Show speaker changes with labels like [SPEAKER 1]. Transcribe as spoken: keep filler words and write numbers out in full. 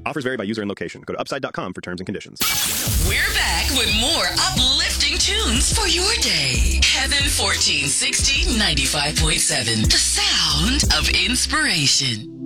[SPEAKER 1] Offers vary by user and location. Go to upside dot com for terms and conditions.
[SPEAKER 2] We're back with more uplifting tunes for your day. Heaven fourteen sixty, ninety-five point seven. The sound of inspiration.